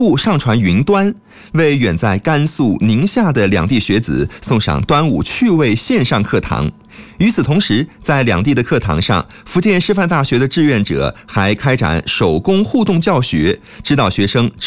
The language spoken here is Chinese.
物上传云端，为远在甘肃、宁夏的两地学子送上端午趣味线上课堂。与此同时，在两地的课堂上，福建师范大学的志愿者还开展手工互动教学，指导学生